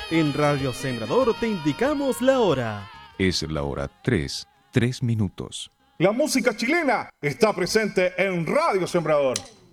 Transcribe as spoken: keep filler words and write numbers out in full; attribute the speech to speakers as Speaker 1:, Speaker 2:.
Speaker 1: En Radio Sembrador te indicamos la hora.
Speaker 2: Es la hora tres, tres minutos.
Speaker 3: La música chilena está presente en Radio Sembrador.